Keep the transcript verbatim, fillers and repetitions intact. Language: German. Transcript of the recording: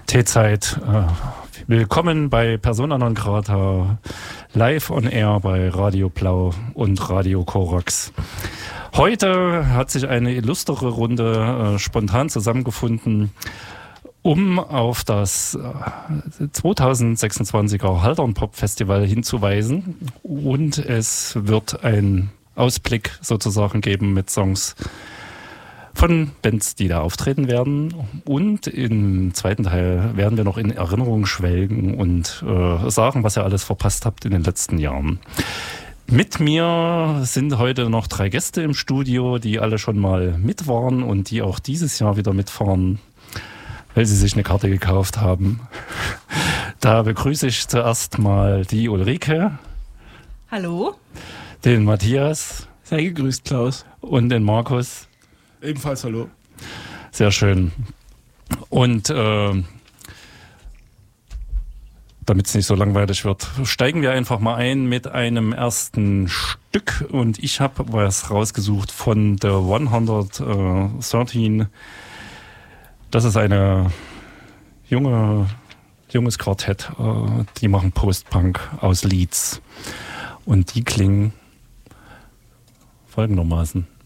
T-Zeit. Willkommen bei Persona non grata, live on air bei Radio Blau und Radio Korax. Heute hat sich eine illustre Runde äh, spontan zusammengefunden, um auf das äh, zweitausendsechsundzwanziger Haldern Pop Festival hinzuweisen. Und es wird ein Ausblick sozusagen geben mit Songs von Bands, die da auftreten werden. Und im zweiten Teil werden wir noch in Erinnerung schwelgen und äh, sagen, was ihr alles verpasst habt in den letzten Jahren. Mit mir sind heute noch drei Gäste im Studio, die alle schon mal mit waren und die auch dieses Jahr wieder mitfahren, weil sie sich eine Karte gekauft haben. Da begrüße ich zuerst mal die Ulrike. Hallo. Den Matthias. Sei gegrüßt, Klaus. Und den Markus. Ebenfalls hallo. Sehr schön. Und äh, damit es nicht so langweilig wird, steigen wir einfach mal ein mit einem ersten Stück. Und ich habe was rausgesucht von The hundertdreizehn. Das ist eine junge, junges Quartett. Äh, die machen Post-Punk aus Leeds. Und die klingen folgendermaßen.